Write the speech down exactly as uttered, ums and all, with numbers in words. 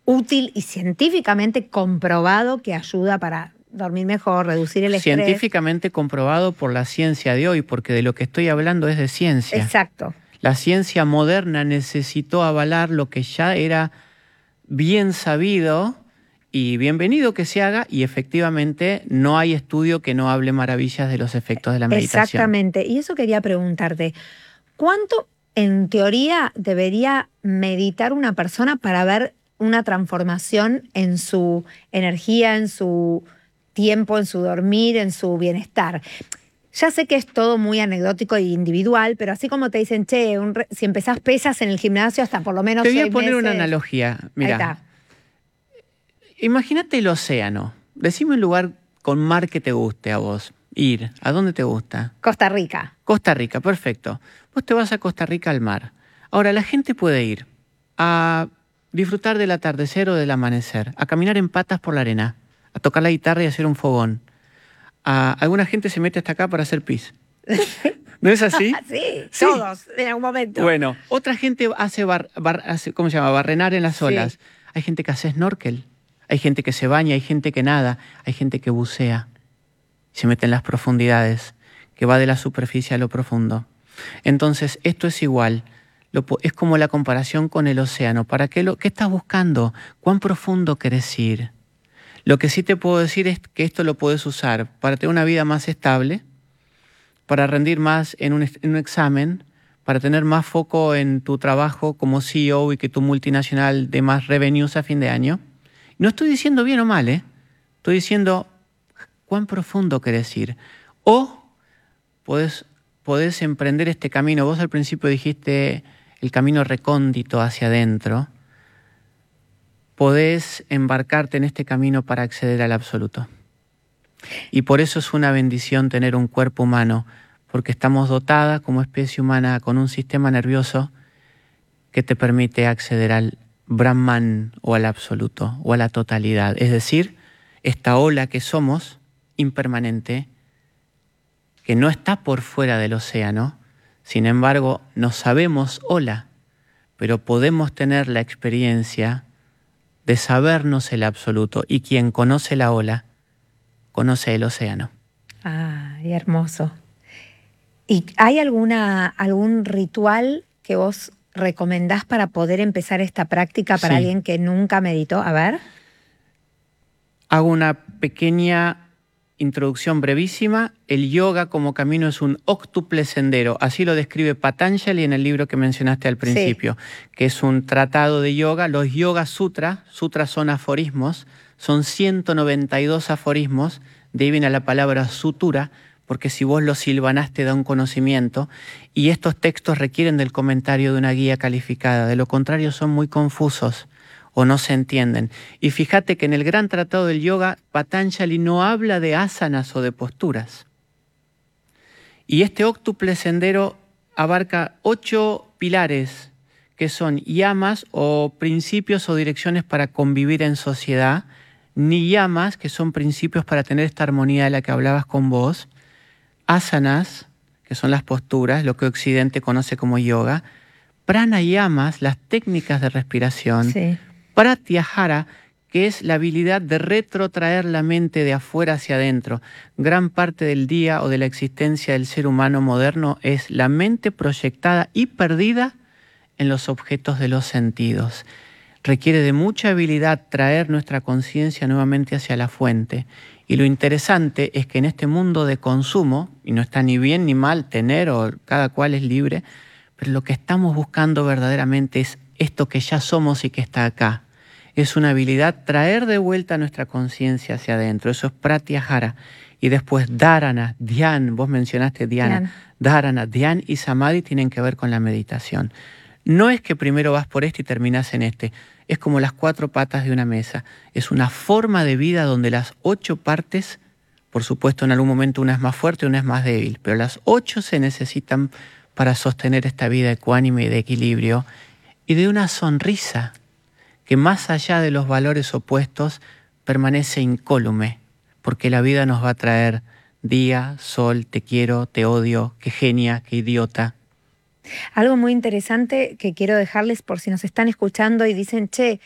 útil y científicamente comprobado que ayuda para dormir mejor, reducir el estrés. Científicamente comprobado por la ciencia de hoy, porque de lo que estoy hablando es de ciencia. Exacto. La ciencia moderna necesitó avalar lo que ya era bien sabido y bienvenido que se haga, y efectivamente no hay estudio que no hable maravillas de los efectos de la meditación. Exactamente. Y eso quería preguntarte, ¿cuánto en teoría debería meditar una persona para ver una transformación en su energía, en su tiempo, en su dormir, en su bienestar? Ya sé que es todo muy anecdótico e individual, pero así como te dicen, che, un re- si empezás pesas en el gimnasio hasta por lo menos Te voy a seis poner meses. una analogía. Ahí Mira, está. imagínate el océano. Decime un lugar con mar que te guste a vos. Ir. ¿A dónde te gusta? Costa Rica. Costa Rica, perfecto. Vos te vas a Costa Rica al mar. Ahora, la gente puede ir a disfrutar del atardecer o del amanecer, a caminar en patas por la arena, a tocar la guitarra y hacer un fogón. A, alguna gente se mete hasta acá para hacer pis. ¿No es así? sí, Sí. todos en algún momento. Bueno, otra gente hace, bar, bar, hace ¿cómo se llama? Barrenar en las olas. Sí. Hay gente que hace snorkel, hay gente que se baña, hay gente que nada, hay gente que bucea, se mete en las profundidades, que va de la superficie a lo profundo. Entonces, esto es igual. Lo, es como la comparación con el océano. ¿Para qué, lo, qué estás buscando? ¿Cuán profundo querés ir? Lo que sí te puedo decir es que esto lo puedes usar para tener una vida más estable, para rendir más en un, en un examen, para tener más foco en tu trabajo como C E O y que tu multinacional dé más revenues a fin de año. No estoy diciendo bien o mal, ¿eh? Estoy diciendo cuán profundo querés ir. O podés, podés emprender este camino. Vos al principio dijiste el camino recóndito hacia adentro. Podés embarcarte en este camino para acceder al absoluto. Y por eso es una bendición tener un cuerpo humano, porque estamos dotadas como especie humana con un sistema nervioso que te permite acceder al Brahman o al absoluto o a la totalidad. Es decir, esta ola que somos, impermanente, que no está por fuera del océano, sin embargo, no sabemos ola, pero podemos tener la experiencia de sabernos el absoluto, y quien conoce la ola, conoce el océano. Ay, hermoso. ¿Y hay alguna, algún ritual que vos recomendás para poder empezar esta práctica para Sí. alguien que nunca meditó? A ver. Hago una pequeña introducción brevísima. El yoga como camino es un óctuple sendero. Así lo describe Patanjali en el libro que mencionaste al principio, sí. que es un tratado de yoga. Los Yoga Sutras, sutras son aforismos, son ciento noventa y dos aforismos, de ahí viene la palabra sutura, porque si vos lo silvanás te da un conocimiento, y estos textos requieren del comentario de una guía calificada, de lo contrario son muy confusos o no se entienden. Y fíjate que en el gran tratado del yoga, Patanjali no habla de asanas o de posturas. Y este óctuple sendero abarca ocho pilares, que son yamas o principios o direcciones para convivir en sociedad, niyamas, que son principios para tener esta armonía de la que hablabas con vos, asanas, que son las posturas, lo que Occidente conoce como yoga, pranayamas, las técnicas de respiración, sí. pratyahara, que es la habilidad de retrotraer la mente de afuera hacia adentro. Gran parte del día o de la existencia del ser humano moderno es la mente proyectada y perdida en los objetos de los sentidos. Requiere de mucha habilidad traer nuestra conciencia nuevamente hacia la fuente. Y lo interesante es que en este mundo de consumo, y no está ni bien ni mal tener, o cada cual es libre, pero lo que estamos buscando verdaderamente es esto que ya somos y que está acá. Es una habilidad traer de vuelta nuestra conciencia hacia adentro. Eso es pratyahara. Y después dharana, dhyan, vos mencionaste dhyana. Dhyan. Dharana, dhyan y samadhi tienen que ver con la meditación. No es que primero vas por este y terminas en este. Es como las cuatro patas de una mesa. Es una forma de vida donde las ocho partes, por supuesto en algún momento una es más fuerte, una es más débil, pero las ocho se necesitan para sostener esta vida ecuánime y de equilibrio, y de una sonrisa que más allá de los valores opuestos permanece incólume, porque la vida nos va a traer día, sol, te quiero, te odio, qué genia, qué idiota. Algo muy interesante que quiero dejarles por si nos están escuchando y dicen, che,